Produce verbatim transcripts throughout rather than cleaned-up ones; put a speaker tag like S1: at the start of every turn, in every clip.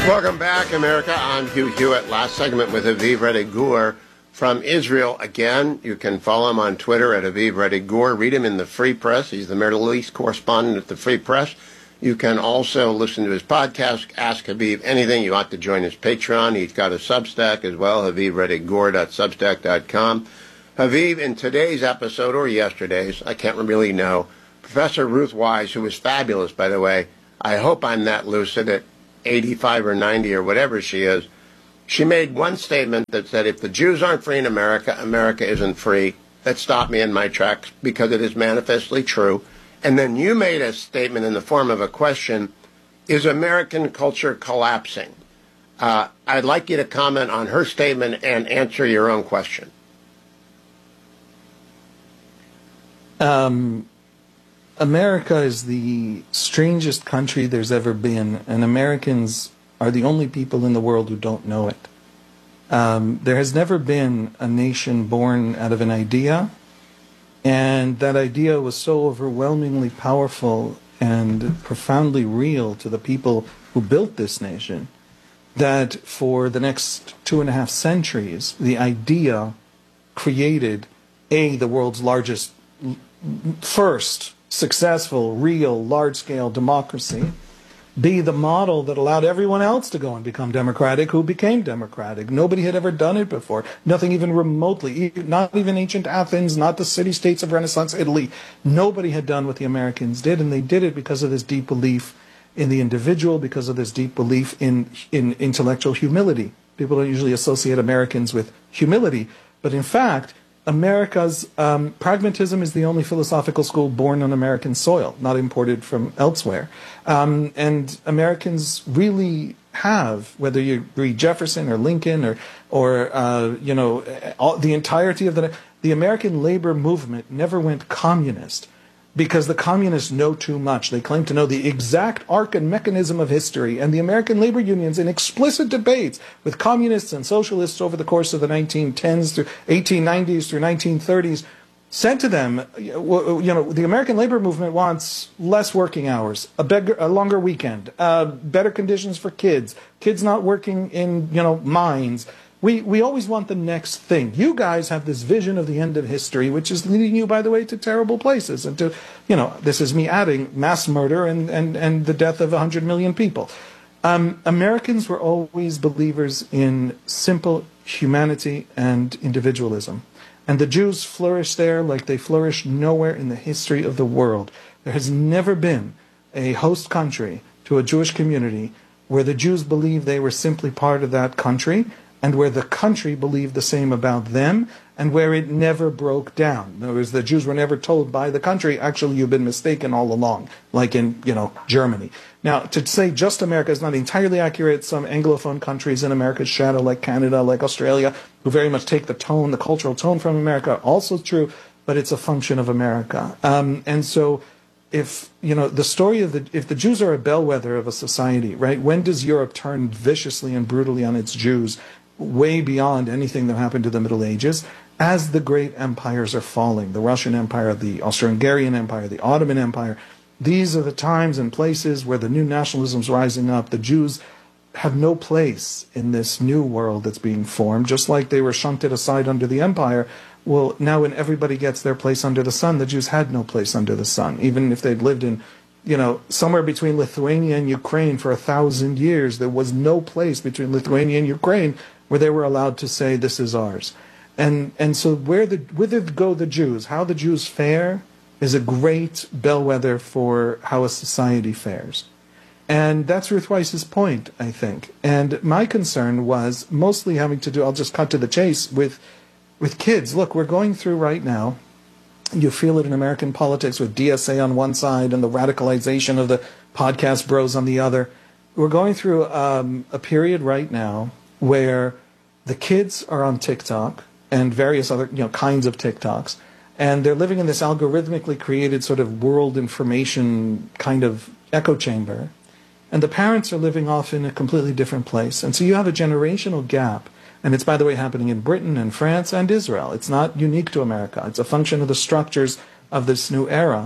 S1: Welcome back, America. I'm Hugh Hewitt. Last segment with Aviv Reddy Gur from Israel. Again, you can follow him on Twitter at Aviv Reddy Gur. Read him in the Free Press. He's the Middle East correspondent at the Free Press. You can also listen to his podcast, Ask Aviv Anything. You ought to join his Patreon. He's got a Substack as well, aviv reddy gur dot substack dot com. Aviv, in today's episode, or yesterday's, I can't really know, Professor Ruth Wise, who was fabulous, by the way, I hope I'm that lucid at eighty-five or ninety or whatever she is, she made one statement that said, if the Jews aren't free in America, America isn't free. That stopped me in my tracks because it is manifestly true. And then you made a statement in the form of a question, is American culture collapsing? Uh, I'd like you to comment on her statement and answer your own question.
S2: Um... America is the strangest country there's ever been, and Americans are the only people in the world who don't know it. Um, there has never been a nation born out of an idea, and that idea was so overwhelmingly powerful and profoundly real to the people who built this nation that for the next two and a half centuries, the idea created, A, the world's largest, first, successful, real, large-scale democracy, be the model that allowed everyone else to go and become democratic who became democratic. Nobody had ever done it before. Nothing even remotely, not even ancient Athens, not the city-states of Renaissance Italy. Nobody had done what the Americans did, and they did it because of this deep belief in the individual, because of this deep belief in, in intellectual humility. People don't usually associate Americans with humility, but in fact, America's um, pragmatism is the only philosophical school born on American soil, not imported from elsewhere. Um, and Americans really have, whether you read Jefferson or Lincoln or, or uh, you know, all, the entirety of the the American labor movement never went communist because the communists know too much. They claim to know the exact arc and mechanism of history, and the American labor unions, in explicit debates with communists and socialists over the course of the nineteen tens through eighteen nineties through nineteen thirties, said to them, you know, the American labor movement wants less working hours, a, beggar, a longer weekend, uh, better conditions for kids, kids not working in, you know, mines. We, we always want the next thing. You guys have this vision of the end of history, which is leading you, by the way, to terrible places. And to, you know, this is me adding mass murder and, and, and the death of one hundred million people. Um, Americans were always believers in simple humanity and individualism. And the Jews flourished there like they flourished nowhere in the history of the world. There has never been a host country to a Jewish community where the Jews believed they were simply part of that country, and where the country believed the same about them, and where it never broke down. In other words, the Jews were never told by the country, actually, you've been mistaken all along, like in, you know, Germany. Now, to say just America is not entirely accurate. Some Anglophone countries in America's shadow, like Canada, like Australia, who very much take the tone, the cultural tone from America, also true, but it's a function of America. Um, and so, if, you know, the story of the, if the Jews are a bellwether of a society, right, when does Europe turn viciously and brutally on its Jews? Way beyond anything that happened to the Middle Ages, as the great empires are falling, the Russian Empire, the Austro-Hungarian Empire, the Ottoman Empire. These are the times and places where the new nationalism's rising up. The Jews have no place in this new world that's being formed, just like they were shunted aside under the empire. Well, now when everybody gets their place under the sun, the Jews had no place under the sun, even if they'd lived in, you know, somewhere between Lithuania and Ukraine for a thousand years. There was no place between Lithuania and Ukraine where they were allowed to say, this is ours. And and so where the whither go the Jews, how the Jews fare, is a great bellwether for how a society fares. And that's Ruth Weiss's point, I think. And my concern was mostly having to do, I'll just cut to the chase, with with kids. Look, we're going through right now, you feel it in American politics with D S A on one side and the radicalization of the podcast bros on the other. We're going through um, a period right now where the kids are on TikTok and various other, you know, kinds of TikToks, and they're living in this algorithmically created sort of world information kind of echo chamber, and the parents are living off in a completely different place. And so you have a generational gap, and it's, by the way, happening in Britain and France and Israel. It's not unique to America. It's a function of the structures of this new era.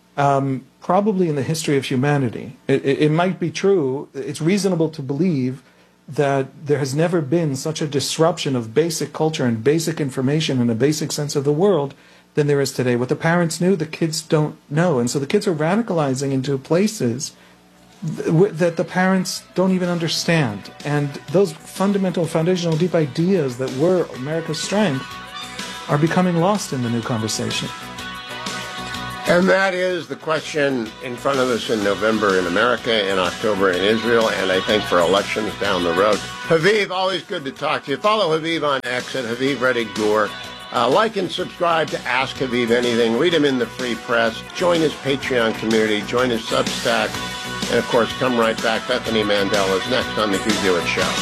S2: um, probably in the history of humanity. It, it, it might be true. It's reasonable to believe that there has never been such a disruption of basic culture and basic information and a basic sense of the world than there is today. What the parents knew, the kids don't know. And so the kids are radicalizing into places th- that the parents don't even understand. And those fundamental, foundational, deep ideas that were America's strength are becoming lost in the new conversation.
S1: And that is the question in front of us in November in America, in October in Israel, and I think for elections down the road. Haviv, always good to talk to you. Follow Haviv on X at Haviv Reddy Gur. Uh, like and subscribe to Ask Haviv Anything. Read him in the Free Press. Join his Patreon community. Join his Substack. And, of course, come right back. Bethany Mandel is next on The Hugh Hewitt Show.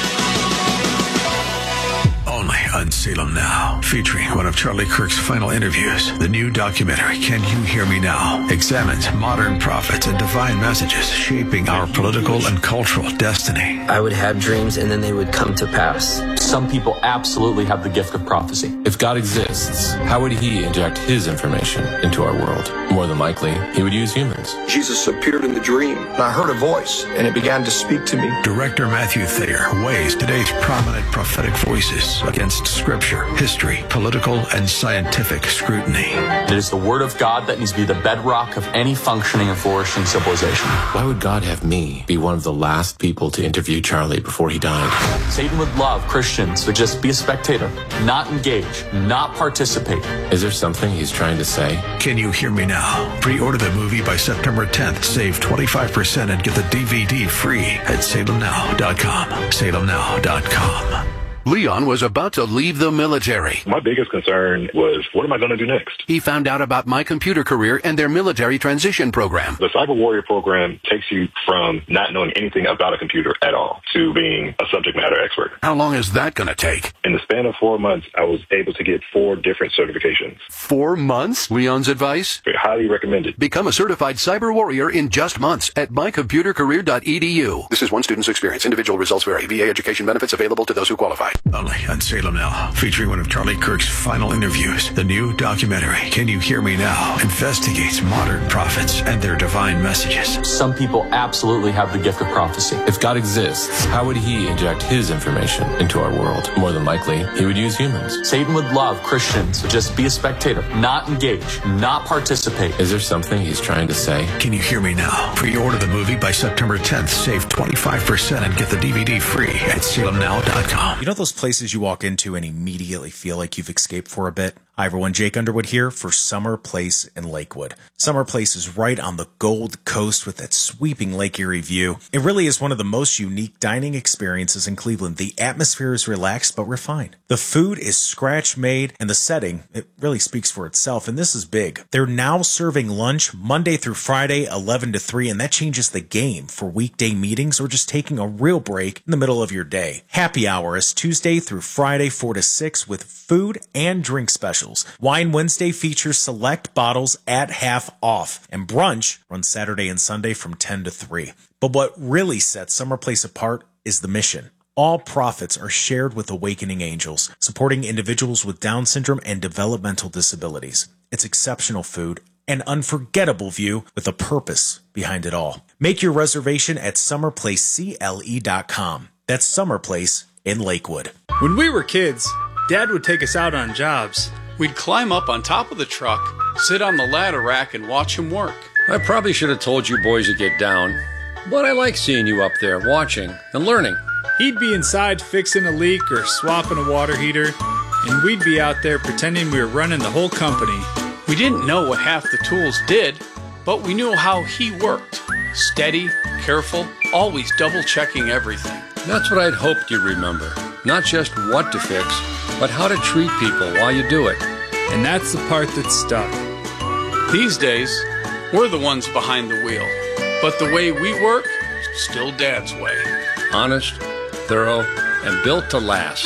S3: Only on Salem Now, featuring one of Charlie Kirk's final interviews. The new documentary, Can You Hear Me Now?, examines modern prophets and divine messages shaping our political and cultural destiny.
S4: I would have dreams and then they would come to pass.
S5: Some people absolutely have the gift of prophecy. If God exists, how would he inject his information into our world? More than likely, he would use humans.
S6: Jesus appeared in the dream, and I heard a voice, and it began to speak to me.
S3: Director Matthew Thayer weighs today's prominent prophetic voices against scripture, history, political, and scientific scrutiny.
S5: It is the word of God that needs to be the bedrock of any functioning and flourishing civilization.
S7: Why would God have me be one of the last people to interview Charlie before he died?
S5: Satan would love Christians to just be a spectator, not engage, not participate.
S7: Is there something he's trying to say?
S3: Can You Hear Me Now? Pre-order the movie by September tenth. Save twenty-five percent and get the D V D free at salem now dot com. salem now dot com.
S8: Leon was about to leave the military.
S9: My biggest concern was, what am I going to do next?
S8: He found out about My Computer Career and their military transition program.
S9: The Cyber Warrior program takes you from not knowing anything about a computer at all to being a subject matter expert.
S8: How long is that going to take?
S9: In the span of four months, I was able to get four different certifications.
S8: Four months? Leon's advice?
S9: Highly recommended.
S8: Become a certified cyber warrior in just months at my computer career dot e d u. This is one student's experience. Individual results vary. V A education benefits available to those who qualify.
S3: Only on Salem Now, featuring one of Charlie Kirk's final interviews. The new documentary, Can You Hear Me Now?, investigates modern prophets and their divine messages.
S5: Some people absolutely have the gift of prophecy.
S7: If God exists, how would he inject his information into our world? More than likely, he would use humans.
S5: Satan would love Christians to just be a spectator, not engage, not participate.
S7: Is there something he's trying to say?
S3: Can You Hear Me Now? Pre-order the movie by September tenth. Save twenty-five percent and get the D V D free at salem now dot com.
S10: You know those places you walk into and immediately feel like you've escaped for a bit? Hi everyone, Jake Underwood here for Summer Place in Lakewood. Summer Place is right on the Gold Coast with that sweeping Lake Erie view. It really is one of the most unique dining experiences in Cleveland. The atmosphere is relaxed but refined. The food is scratch-made, and the setting, it really speaks for itself, and this is big. They're now serving lunch Monday through Friday, eleven to three, and that changes the game for weekday meetings or just taking a real break in the middle of your day. Happy hour is Tuesday through Friday, four to six, with food and drink specials. Wine Wednesday features select bottles at half off, and brunch runs Saturday and Sunday from ten to three. But what really sets Summer Place apart is the mission. All profits are shared with Awakening Angels, supporting individuals with Down syndrome and developmental disabilities. It's exceptional food, an unforgettable view with a purpose behind it all. Make your reservation at summer place cle dot com. That's Summer Place in Lakewood.
S11: When we were kids, Dad would take us out on jobs. We'd climb up on top of the truck, sit on the ladder rack, and watch him work.
S12: I probably should have told you boys to get down, but I like seeing you up there watching and learning.
S11: He'd be inside fixing a leak or swapping a water heater, and we'd be out there pretending we were running the whole company. We didn't know what half the tools did, but we knew how he worked. Steady, careful, always double-checking everything.
S12: That's what I'd hoped you'd remember. Not just what to fix, but how to treat people while you do it.
S11: And that's the part that stuck. These days, we're the ones behind the wheel. But the way we work, still Dad's way.
S12: Honest, thorough, and built to last.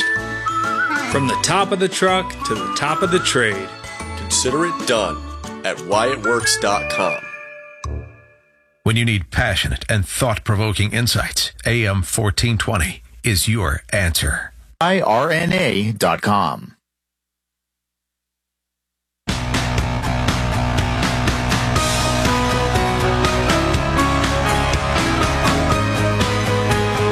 S11: From the top of the truck to the top of the trade.
S13: Consider it done at wyatt works dot com.
S3: When you need passionate and thought-provoking insights, A M fourteen twenty is your answer.
S14: I R N A dot com.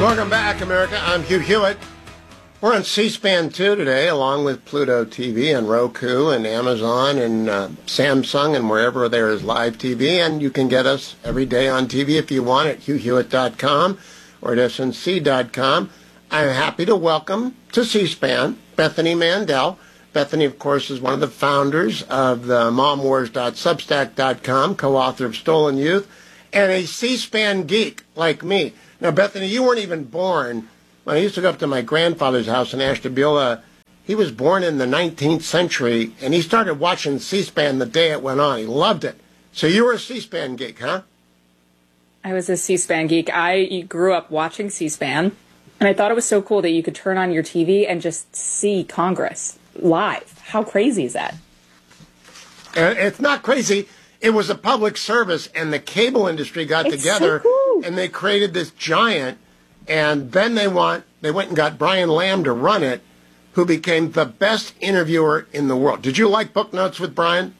S1: Welcome back, America. I'm Hugh Hewitt. We're on C-SPAN two today, along with Pluto T V and Roku and Amazon and uh, Samsung and wherever there is live T V. And you can get us every day on T V if you want at hugh hewitt dot com or at s n c dot com. I'm happy to welcome to C-SPAN Bethany Mandel. Bethany, of course, is one of the founders of the mom wars dot substack dot com, co-author of Stolen Youth, and a C-SPAN geek like me. Now, Bethany, you weren't even born. When I used to go up to my grandfather's house in Ashtabula, he was born in the nineteenth century, and he started watching C-SPAN the day it went on. He loved it. So you were a C-SPAN geek, huh?
S15: I was a C-SPAN geek. I grew up watching C-SPAN, and I thought it was so cool that you could turn on your T V and just see Congress live. How crazy is that?
S1: And it's not crazy. It was a public service, and the cable industry got
S15: It's
S1: together,
S15: so cool.
S1: and they created this giant. And then they want they went and got Brian Lamb to run it, who became the best interviewer in the world. Did you like Book Notes with Brian?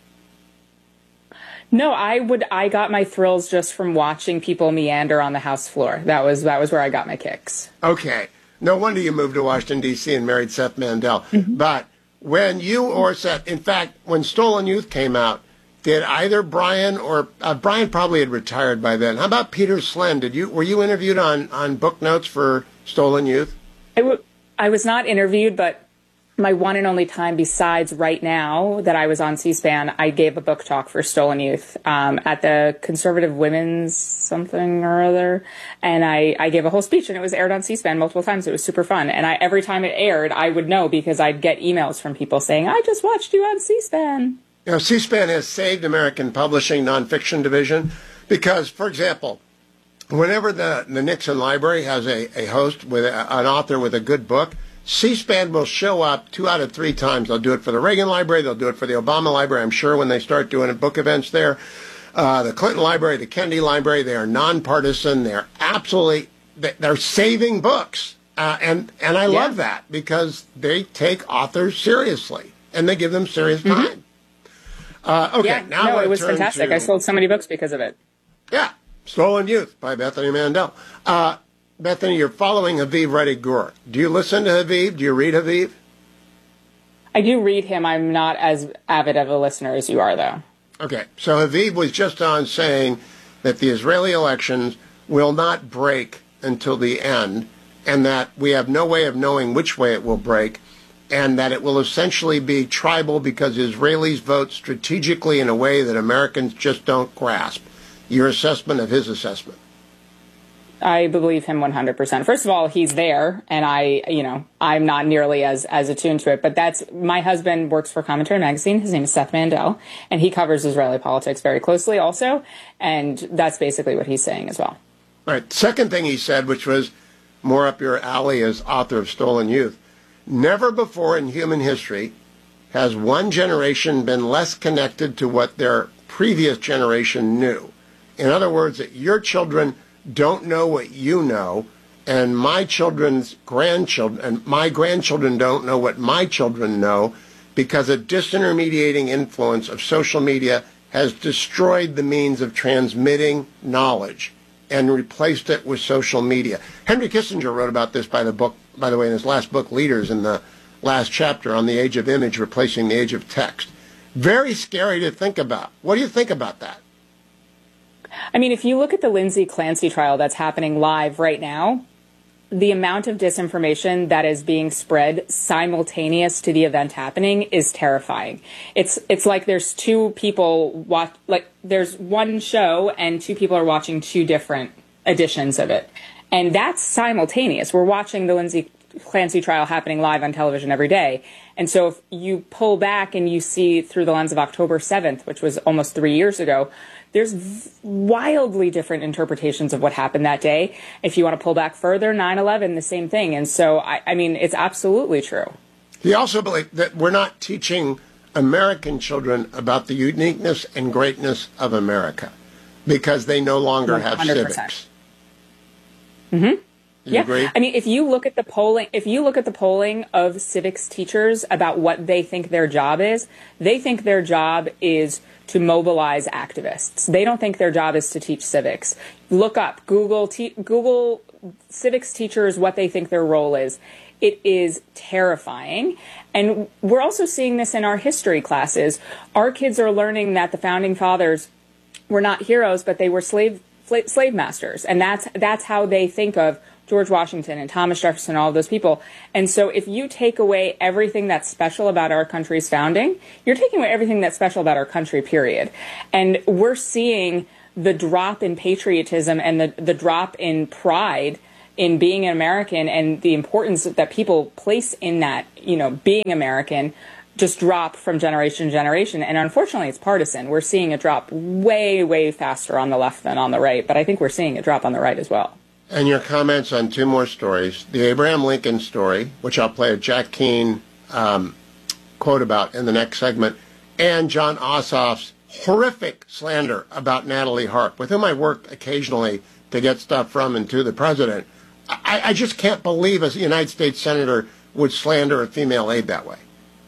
S15: No, I would. I got my thrills just from watching people meander on the House floor. That was that was where I got my kicks.
S1: Okay. No wonder you moved to Washington, D C and married Seth Mandel.
S15: Mm-hmm.
S1: But when you or Seth, in fact, when Stolen Youth came out, did either Brian or uh, Brian probably had retired by then? How about Peter Slen? Did you were you interviewed on, on Book Notes for Stolen Youth?
S15: I, w- I was not interviewed, but my one and only time besides right now that I was on C-SPAN, I gave a book talk for Stolen Youth um, at the Conservative Women's something or other, and I, I gave a whole speech, and it was aired on C-SPAN multiple times. It was super fun, and I every time it aired, I would know because I'd get emails from people saying, "I just watched you on C-SPAN."
S1: You know, C-SPAN has saved American publishing nonfiction division because, for example, whenever the, the Nixon Library has a, a host with a, an author with a good book, C-SPAN will show up two out of three times. They'll do it for the Reagan Library. They'll do it for the Obama Library, I'm sure, when they start doing book events there. Uh, the Clinton Library, the Kennedy Library, they are nonpartisan. They're absolutely, they're saving books. Uh, and, and I
S15: Yeah.
S1: love that because they take authors seriously and they give them serious time.
S15: Mm-hmm.
S1: Uh, okay,
S15: yeah,
S1: now
S15: no,
S1: I
S15: it was
S1: turn
S15: fantastic.
S1: to-
S15: I sold so many books because of it.
S1: Yeah, Stolen Youth by Bethany Mandel. Uh, Bethany, you're following Haviv Reddy Gur. Do you listen to Haviv? Do you read Haviv?
S15: I do read him. I'm not as avid of a listener as you are, though.
S1: Okay, so Haviv was just on saying that the Israeli elections will not break until the end, and that we have no way of knowing which way it will break, and that it will essentially be tribal because Israelis vote strategically in a way that Americans just don't grasp. Your assessment of his assessment?
S15: I believe him one hundred percent. First of all, he's there, and I, you know, I'm not nearly as, as attuned to it, but that's, my husband works for Commentary Magazine. His name is Seth Mandel, and he covers Israeli politics very closely also, and that's basically what he's saying as well.
S1: All right, second thing he said, which was more up your alley as author of Stolen Youth, never before in human history has one generation been less connected to what their previous generation knew. In other words, that your children don't know what you know, and my children's grandchildren and my grandchildren don't know what my children know, because a disintermediating influence of social media has destroyed the means of transmitting knowledge and replaced it with social media. Henry Kissinger wrote about this by the book, by the way, in his last book, Leaders, in the last chapter on the age of image replacing the age of text. Very scary to think about. What do you think about that?
S15: I mean, if you look at the Lindsay Clancy trial that's happening live right now, the amount of disinformation that is being spread simultaneous to the event happening is terrifying. It's it's like there's two people watch, like there's one show and two people are watching two different editions of it. And that's simultaneous. We're watching the Lindsay Clancy trial happening live on television every day. And so if you pull back and you see through the lens of October seventh, which was almost three years ago, there's wildly different interpretations of what happened that day. If you want to pull back further, nine eleven, the same thing. And so, I, I mean, it's absolutely true.
S1: He also believed that we're not teaching American children about the uniqueness and greatness of America because they no longer have
S15: one hundred percent.
S1: civics.
S15: Mm-hmm.
S1: You
S15: yeah.
S1: agree?
S15: I mean, if you look at the polling, if you look at the polling of civics teachers about what they think their job is, they think their job is to mobilize activists. They don't think their job is to teach civics. Look up Google te- Google civics teachers what they think their role is. It is terrifying. And we're also seeing this in our history classes. Our kids are learning that the founding fathers were not heroes, but they were slave slave masters. And that's that's how they think of George Washington and Thomas Jefferson, all of those people. And so if you take away everything that's special about our country's founding, you're taking away everything that's special about our country, period. And we're seeing the drop in patriotism and the, the drop in pride in being an American and the importance that people place in that, you know, being American just drop from generation to generation. And unfortunately, it's partisan. We're seeing it drop way, way faster on the left than on the right. But I think we're seeing it drop on the right as well.
S1: And your comments on two more stories. The Abraham Lincoln story, which I'll play a Jack Keane um, quote about in the next segment, and John Ossoff's horrific slander about Natalie Harp, with whom I work occasionally to get stuff from and to the president. I, I just can't believe a United States senator would slander a female aide that way.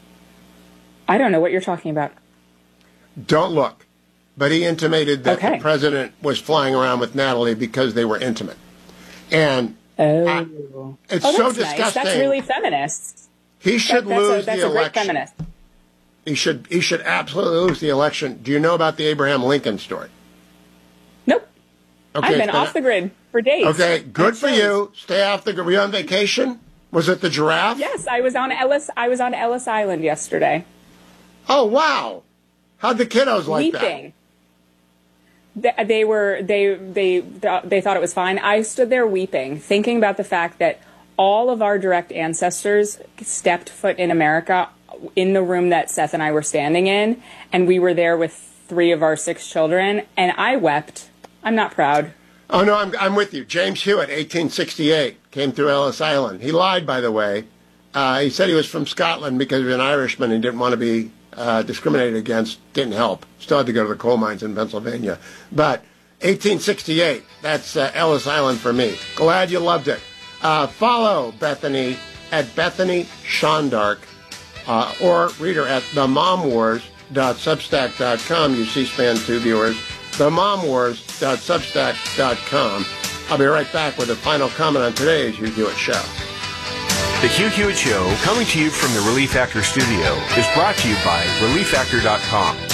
S15: I don't know what you're talking about.
S1: Don't look. But he intimated that
S15: okay.
S1: the president was flying around with Natalie because they were intimate. And
S15: oh.
S1: I, it's
S15: oh,
S1: so
S15: that's
S1: disgusting.
S15: Nice. That's really feminist.
S1: He should
S15: that,
S1: lose
S15: a, that's
S1: the
S15: a great
S1: election.
S15: Feminist.
S1: He should he should absolutely lose the election. Do you know about the Abraham Lincoln story?
S15: Nope.
S1: Okay,
S15: I've been off the grid for days.
S1: Okay, good for you. Stay off the grid. Were you on vacation? Was it the giraffe?
S15: Yes, I was on Ellis. I was on Ellis Island yesterday.
S1: Oh wow! How'd the kiddos like
S15: Weeping. that? They, they were they they they thought it was fine. I stood there weeping, thinking about the fact that all of our direct ancestors stepped foot in America in the room that Seth and I were standing in, and we were there with three of our six children, and I wept. I'm not proud.
S1: Oh no, I'm I'm with you. James Hewitt, eighteen sixty-eight, came through Ellis Island. He lied, by the way. Uh, he said he was from Scotland because he was an Irishman and didn't want to be uh, discriminated against. Didn't help. Still had to go to the coal mines in Pennsylvania. But eighteen sixty-eight, that's uh, Ellis Island for me. Glad you loved it. Uh, follow Bethany at Bethany Shondark, uh, or read her at the mom wars dot substack dot com. You C-SPAN two viewers. the mom wars dot substack dot com. I'll be right back with a final comment on today's Hugh Hewitt Show.
S16: The Hugh Hewitt Show, coming to you from the Relief Factor studio, is brought to you by relief factor dot com.